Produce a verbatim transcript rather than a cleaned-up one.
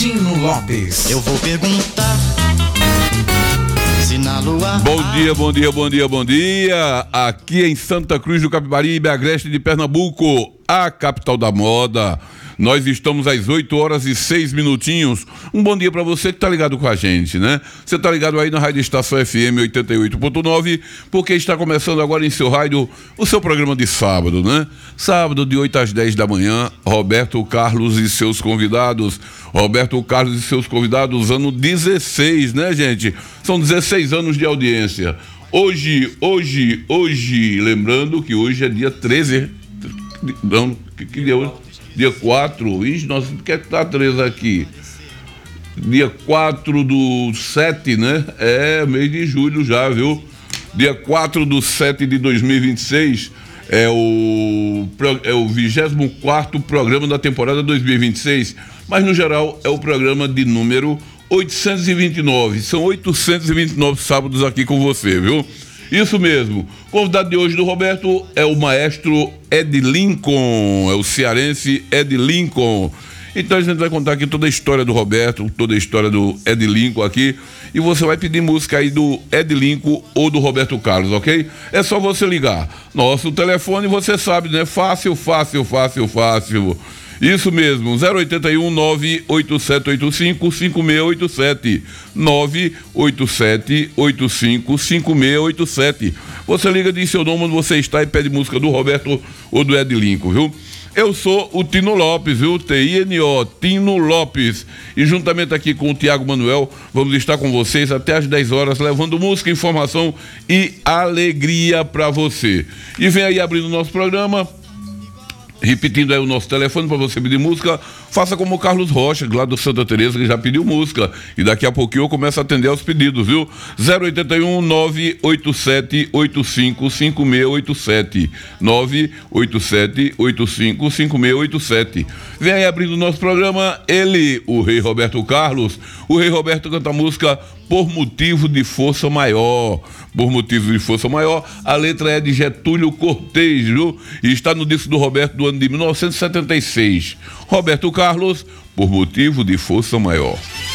Tino Lopes. Eu vou perguntar se na lua... Bom dia, bom dia, bom dia, bom dia. Aqui em Santa Cruz do Capibaribe, Agreste de Pernambuco, a capital da moda. Nós estamos às oito horas e seis minutinhos. Um bom dia para você que tá ligado com a gente, né? Você tá ligado aí na Rádio Estação F M oitenta e oito ponto nove, porque está começando agora em seu rádio o seu programa de sábado, né? Sábado de oito às dez da manhã, Roberto Carlos e seus convidados. Roberto Carlos e seus convidados, ano dezesseis, né, gente? São dezesseis anos de audiência. Hoje, hoje, hoje, lembrando que hoje é dia treze. Não, que, que dia hoje? Dia quatro, ixi, nossa, por que tá três aqui? Dia quatro do sete, né? É, mês de julho já, viu? Dia quatro do sete de dois mil e vinte e seis é o, é o vigésimo quarto programa da temporada dois mil e vinte e seis, mas no geral é o programa de número oitocentos e vinte e nove. São oitocentos e vinte e nove sábados aqui com você, viu? Isso mesmo. O convidado de hoje do Roberto é o maestro Ed Lincoln, é o cearense Ed Lincoln. Então a gente vai contar aqui toda a história do Roberto, toda a história do Ed Lincoln aqui, e você vai pedir música aí do Ed Lincoln ou do Roberto Carlos, ok? É só você ligar. Nosso telefone, você sabe, né? Fácil, fácil, fácil, fácil. Isso mesmo, zero oito um, nove oito sete oito cinco, cinco seis oito sete, nove oito sete oito cinco, cinco seis oito sete. Você liga, diz seu nome, onde você está e pede música do Roberto ou do Ed Lincoln, viu? Eu sou o Tino Lopes, viu? T I N O, Tino Lopes. E juntamente aqui com o Tiago Manuel, vamos estar com vocês até às dez horas, levando música, informação e alegria para você. E vem aí abrindo o nosso programa, repetindo aí o nosso telefone para você pedir música. Faça como o Carlos Rocha, lá do Santa Teresa, que já pediu música. E daqui a pouquinho eu começo a atender aos pedidos, viu? zero oito um, nove oito sete oito cinco, cinco seis oito sete. nove oito sete oito cinco, cinco seis oito sete. Vem aí abrindo o nosso programa, ele, o Rei Roberto Carlos. O Rei Roberto canta a música Por Motivo de Força Maior. Por Motivo de Força Maior. A letra é de Getúlio Cortez, viu? E está no disco do Roberto do ano de mil novecentos e setenta e seis. Roberto Carlos, Por Motivo de Força Maior.